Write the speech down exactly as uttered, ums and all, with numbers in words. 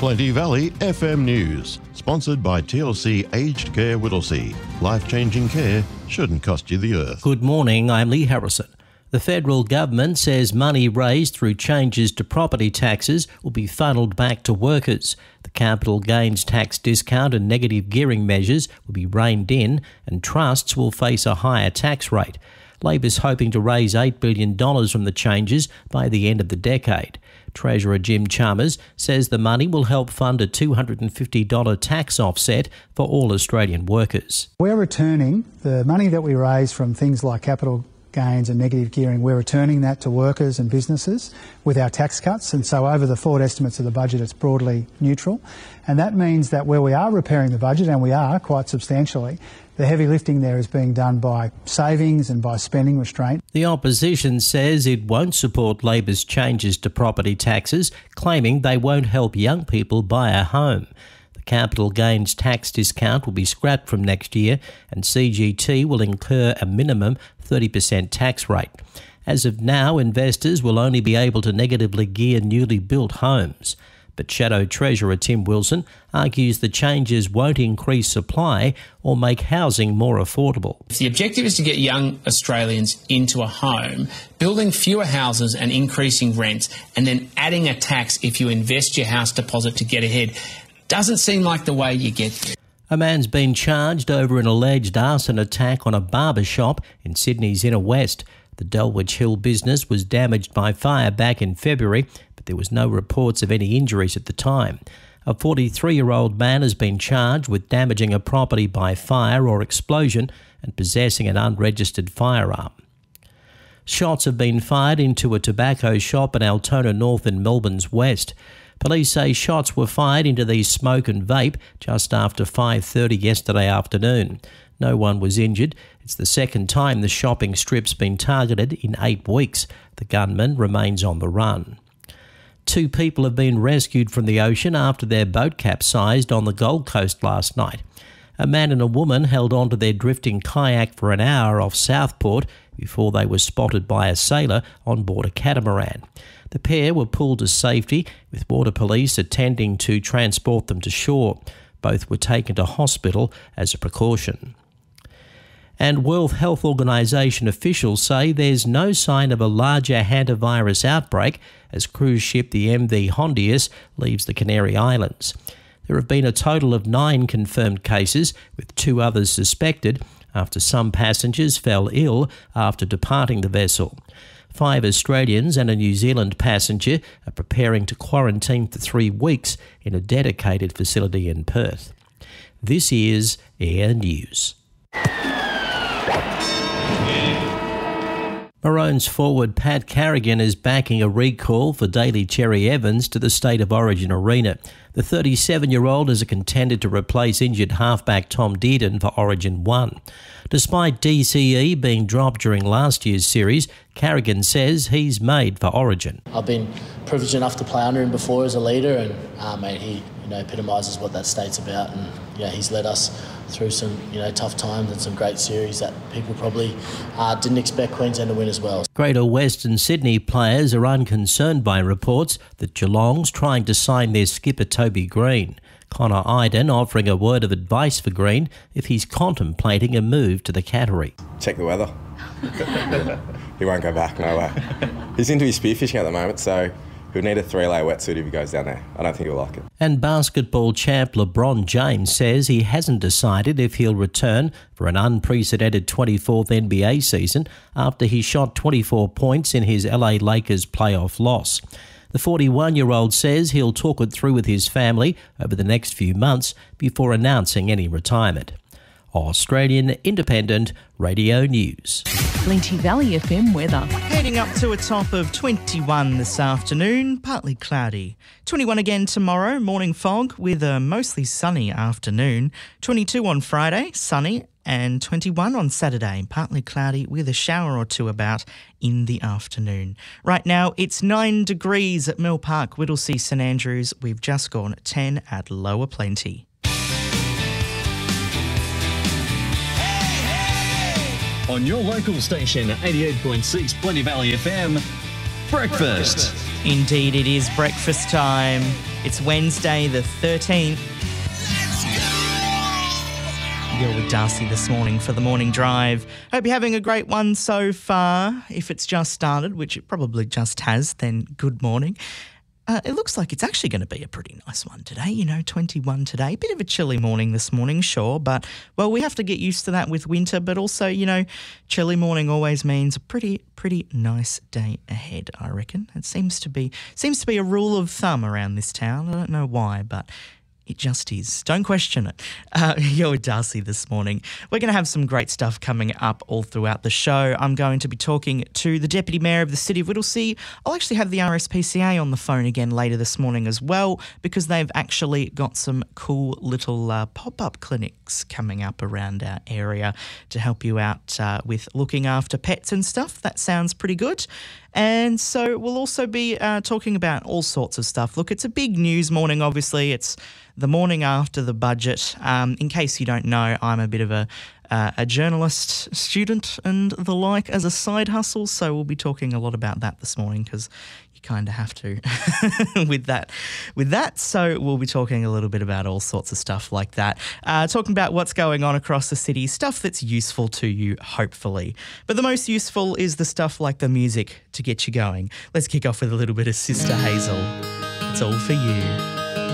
Plenty Valley F M News, sponsored by T L C Aged Care Whittlesea. Life-changing care shouldn't cost you the earth. Good morning, I'm Lee Harrison. The federal government says money raised through changes to property taxes will be funneled back to workers. The capital gains tax discount and negative gearing measures will be reined in, and trusts will face a higher tax rate. Labor's hoping to raise eight billion dollars from the changes by the end of the decade. Treasurer Jim Chalmers says the money will help fund a two hundred fifty dollars tax offset for all Australian workers. We're returning the money that we raise from things like capital gains and negative gearing, we're returning that to workers and businesses with our tax cuts, and so over the forward estimates of the budget it's broadly neutral, and that means that where we are repairing the budget, and we are quite substantially, the heavy lifting there is being done by savings and by spending restraint. The opposition says it won't support Labor's changes to property taxes, claiming they won't help young people buy a home. The capital gains tax discount will be scrapped from next year, and C G T will incur a minimum thirty percent tax rate. As of now, investors will only be able to negatively gear newly built homes. But Shadow Treasurer Tim Wilson argues the changes won't increase supply or make housing more affordable. If the objective is to get young Australians into a home, building fewer houses and increasing rents, and then adding a tax if you invest your house deposit to get ahead, doesn't seem like the way you get there. A man's been charged over an alleged arson attack on a barber shop in Sydney's inner west. The Dulwich Hill business was damaged by fire back in February, but there was no reports of any injuries at the time. A forty-three-year-old man has been charged with damaging a property by fire or explosion and possessing an unregistered firearm. Shots have been fired into a tobacco shop in Altona North in Melbourne's west. Police say shots were fired into the smoke and vape just after five thirty yesterday afternoon. No one was injured. It's the second time the shopping strip's been targeted in eight weeks. The gunman remains on the run. Two people have been rescued from the ocean after their boat capsized on the Gold Coast last night. A man and a woman held onto their drifting kayak for an hour off Southport before they were spotted by a sailor on board a catamaran. The pair were pulled to safety, with water police attending to transport them to shore. Both were taken to hospital as a precaution. And World Health Organization officials say there's no sign of a larger hantavirus outbreak as cruise ship the M V Hondius leaves the Canary Islands. There have been a total of nine confirmed cases, with two others suspected, after some passengers fell ill after departing the vessel. Five Australians and a New Zealand passenger are preparing to quarantine for three weeks in a dedicated facility in Perth. This is Air News. Maroons forward Pat Carrigan is backing a recall for Daly Cherry Evans to the State of Origin arena. The thirty-seven-year-old is a contender to replace injured halfback Tom Dearden for Origin one. Despite D C E being dropped during last year's series, Carrigan says he's made for Origin. I've been privileged enough to play under him before as a leader, and uh, mate, he you know epitomises what that state's about, and yeah, he's led us through some you know tough times and some great series that people probably uh, didn't expect Queensland to win as well. Greater Western Sydney players are unconcerned by reports that Geelong's trying to sign their skipper Toby Green. Connor Iden offering a word of advice for Green if he's contemplating a move to the Cattery. Check the weather. He won't go back, no way. He's into his spearfishing at the moment, so he'll need a three-layer wetsuit if he goes down there. I don't think he'll like it. And basketball champ LeBron James says he hasn't decided if he'll return for an unprecedented twenty-fourth N B A season after he shot twenty-four points in his L A Lakers playoff loss. The forty-one-year-old says he'll talk it through with his family over the next few months before announcing any retirement. Australian Independent Radio News. Plenty Valley F M weather. Heading up to a top of twenty-one this afternoon, partly cloudy. twenty-one again tomorrow, morning fog with a mostly sunny afternoon. twenty-two on Friday, sunny, and twenty-one on Saturday, partly cloudy with a shower or two about in the afternoon. Right now, it's nine degrees at Mill Park, Whittlesea, St Andrews. We've just gone ten at Lower Plenty. On your local station, eighty-eight point six Plenty Valley F M, breakfast. Indeed, it is breakfast time. It's Wednesday the thirteenth. You're with Darcy this morning for the morning drive. Hope you're having a great one so far. If it's just started, which it probably just has, then good morning. Uh, it looks like it's actually going to be a pretty nice one today, you know, twenty-one today. Bit of a chilly morning this morning, sure, but, well, we have to get used to that with winter, but also, you know, chilly morning always means a pretty, pretty nice day ahead, I reckon. It seems to be, seems to be a rule of thumb around this town. I don't know why, but it just is. Don't question it. Uh, you're with Darcy this morning. We're going to have some great stuff coming up all throughout the show. I'm going to be talking to the Deputy Mayor of the City of Whittlesea. I'll actually have the R S P C A on the phone again later this morning as well, because they've actually got some cool little uh, pop-up clinics coming up around our area to help you out uh, with looking after pets and stuff. That sounds pretty good. And so we'll also be uh, talking about all sorts of stuff. Look, it's a big news morning, obviously. It's the morning after the budget. Um, in case you don't know, I'm a bit of a, uh, a journalist student and the like as a side hustle, so we'll be talking a lot about that this morning because you kind of have to with that. With that, so we'll be talking a little bit about all sorts of stuff like that, uh, talking about what's going on across the city, stuff that's useful to you, hopefully. But the most useful is the stuff like the music to get you going. Let's kick off with a little bit of Sister Hazel. It's all for you.